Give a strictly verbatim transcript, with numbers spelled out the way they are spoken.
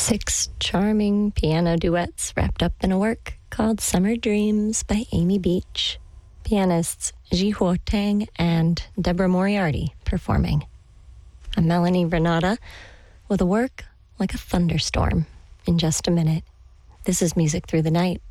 Six charming piano duets wrapped up in a work called Summer Dreams by Amy Beach. Pianists Jihuo Tang and Deborah Moriarty performing. I'm Melanie Renata with a work like a thunderstorm in just a minute. This is Music Through the Night.